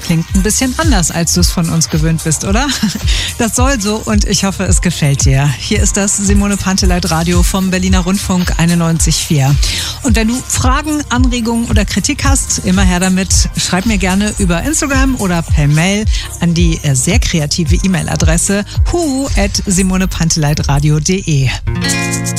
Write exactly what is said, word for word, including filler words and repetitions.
klingt ein bisschen anders, als du es von uns gewöhnt bist, oder? Das soll so und ich hoffe, es gefällt dir. Hier ist das Simone Panteleit Radio vom Berliner Rundfunk einundneunzig Komma vier. Und wenn du Fragen, Anregungen oder Kritik hast, immer her damit. Schreib mir gerne über Instagram oder per Mail an die sehr kreative E-Mail-Adresse huhu at simonepanteleitradio punkt de.